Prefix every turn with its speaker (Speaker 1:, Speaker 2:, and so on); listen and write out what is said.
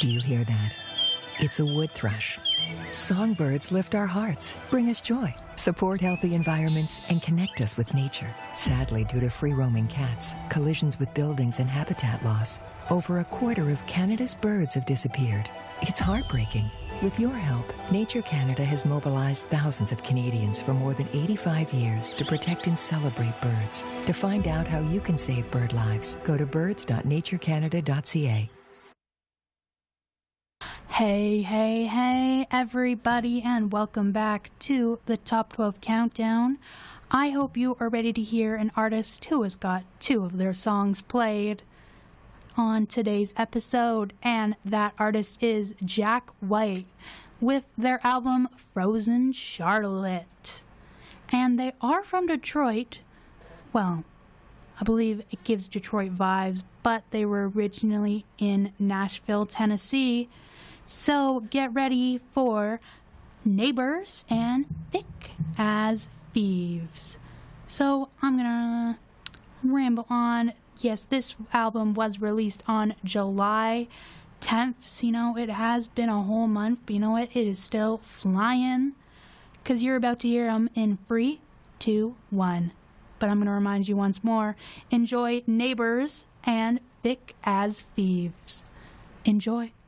Speaker 1: Do you hear that? It's a wood thrush. Songbirds lift our hearts, bring us joy, support healthy environments, and connect us with nature. Sadly, due to free-roaming cats, collisions with buildings, and habitat loss, over a quarter of Canada's birds have disappeared. It's heartbreaking. With your help, Nature Canada has mobilized thousands of Canadians for more than 85 years to protect and celebrate birds. To find out how you can save bird lives, go to birds.naturecanada.ca.
Speaker 2: Hey, everybody, and welcome back to the Top 12 Countdown. I hope you are ready to hear an artist who has got two of their songs played on today's episode, and that artist is Jack White with their album Frozen Charlotte. And they are from Detroit. Well, I believe it gives Detroit vibes, but they were originally in Nashville, Tennessee. So get ready for Neighbors and Thick as Thieves. So I'm gonna ramble on. Yes, this album was released on July 10th. So, it has been a whole month, but you know what? It is still flying, because you're about to hear them in 3, 2, 1. But I'm going to remind you once more, enjoy Neighbors and Thick as Thieves. Enjoy.